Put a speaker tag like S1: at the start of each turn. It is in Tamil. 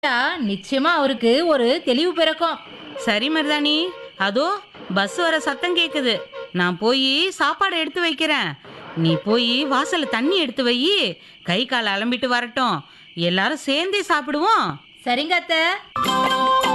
S1: நிச்சயமா அவருக்கு ஒரு தெளிவு பிறக்கும்.
S2: சரி மருதாணி, அதோ பஸ் வர சத்தம் கேக்குது. நான் போய் சாப்பாடு எடுத்து வைக்கிறேன். நீ போய் வாசல்ல தண்ணி எடுத்து வை. கை கால் அலம்பிட்டு வரட்டும். எல்லாரும் சேர்ந்தே சாப்பிடுவோம்.
S1: சரிங்க அத்தை.